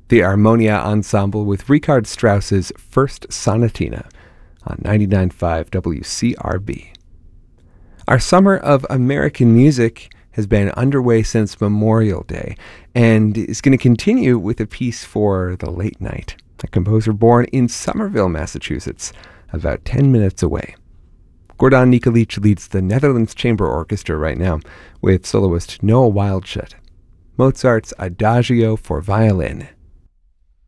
the Armonia Ensemble with Richard Strauss's First Sonatina on 99.5 WCRB. Our summer of American music has been underway since Memorial Day and is going to continue with a piece for the late night, a composer born in Somerville, Massachusetts, about 10 minutes away. Gordon Nikolic leads the Netherlands Chamber Orchestra right now with soloist Noah Wildschut. Mozart's Adagio for Violin,